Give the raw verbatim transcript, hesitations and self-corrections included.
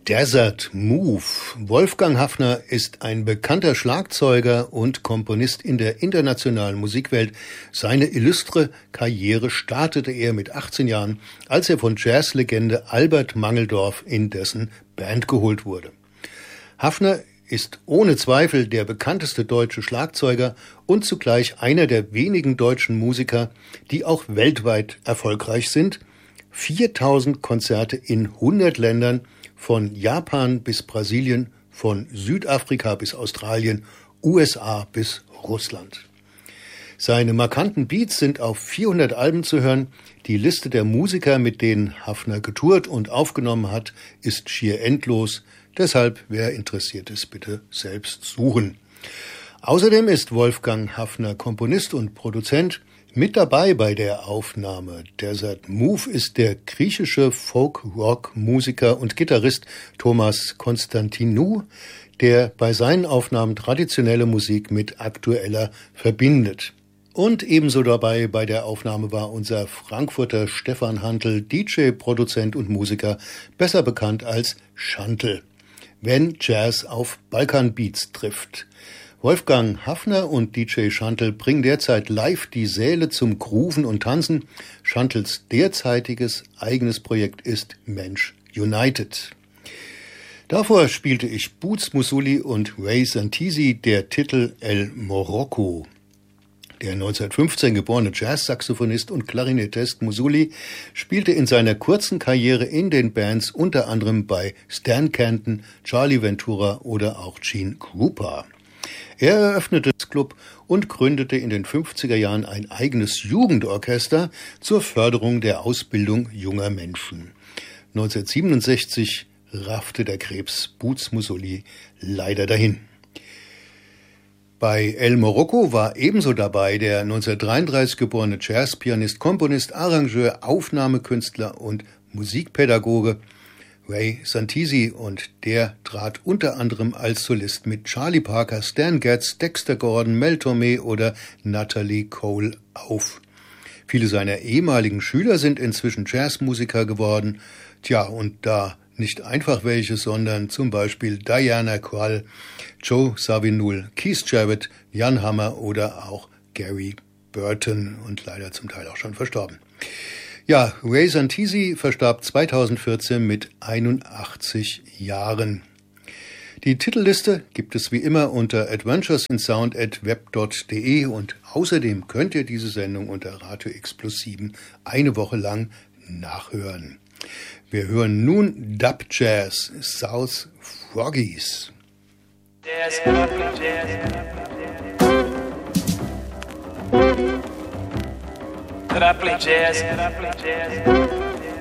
Desert Move. Wolfgang Haffner ist ein bekannter Schlagzeuger und Komponist in der internationalen Musikwelt. Seine illustre Karriere startete er mit achtzehn Jahren, als er von Jazzlegende Albert Mangeldorf in dessen Band geholt wurde. Haffner ist ohne Zweifel der bekannteste deutsche Schlagzeuger und zugleich einer der wenigen deutschen Musiker, die auch weltweit erfolgreich sind. viertausend Konzerte in hundert Ländern, von Japan bis Brasilien, von Südafrika bis Australien, U S A bis Russland. Seine markanten Beats sind auf vierhundert Alben zu hören. Die Liste der Musiker, mit denen Haffner getourt und aufgenommen hat, ist schier endlos. Deshalb, wer interessiert ist, bitte selbst suchen. Außerdem ist Wolfgang Haffner Komponist und Produzent. Mit dabei bei der Aufnahme Desert Move ist der griechische Folk-Rock-Musiker und Gitarrist Thomas Konstantinou, der bei seinen Aufnahmen traditionelle Musik mit aktueller verbindet. Und ebenso dabei bei der Aufnahme war unser Frankfurter Stefan Hantl, D J, Produzent und Musiker, besser bekannt als Schantl, wenn Jazz auf Balkanbeats trifft. Wolfgang Haffner und D J Schantl bringen derzeit live die Säle zum Grooven und Tanzen. Schantls derzeitiges eigenes Projekt ist Mensch United. Davor spielte ich Boots Musuli und Ray Santisi, der Titel El Morocco. Der neunzehnhundertfünfzehn geborene Jazzsaxophonist und Klarinettist Musuli spielte in seiner kurzen Karriere in den Bands unter anderem bei Stan Kenton, Charlie Ventura oder auch Gene Krupa. Er eröffnete das Club und gründete in den fünfziger Jahren ein eigenes Jugendorchester zur Förderung der Ausbildung junger Menschen. neunzehnhundertsiebenundsechzig raffte der Krebs Boots Musuli leider dahin. Bei El Morocco war ebenso dabei der neunzehnhundertdreiunddreißig geborene Jazzpianist, Komponist, Arrangeur, Aufnahmekünstler und Musikpädagoge Ray Santisi, und der trat unter anderem als Solist mit Charlie Parker, Stan Getz, Dexter Gordon, Mel Tormé oder Natalie Cole auf. Viele seiner ehemaligen Schüler sind inzwischen Jazzmusiker geworden. Tja, und da nicht einfach welche, sondern zum Beispiel Diana Krall, Joe Zawinul, Keith Jarrett, Jan Hammer oder auch Gary Burton, und leider zum Teil auch schon verstorben. Ja, Ray Santisi verstarb zweitausendvierzehn mit einundachtzig Jahren. Die Titelliste gibt es wie immer unter adventuresinsound at web punkt de, und außerdem könnt ihr diese Sendung unter Radio X Plus sieben eine Woche lang nachhören. Wir hören nun Dub Jazz, South Froggies. Jazz, jazz. That I play jazz, that I play jazz.